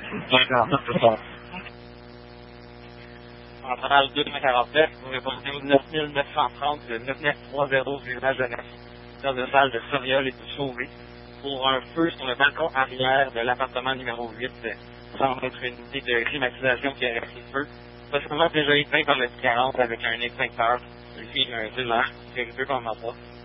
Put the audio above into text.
D'accord, c'est ça. En prenant le 249, vous répondez au 9930, le 9930 du village de Neuf. Dans une salle de Soriol et de Sauvé. Pour un feu sur le balcon arrière de l'appartement numéro 8, semble être une unité de climatisation qui a resté le feu. Possiblement déjà éteint par le 40 avec un extincteur. Lui, un cellulaire, c'est un peu comme ça.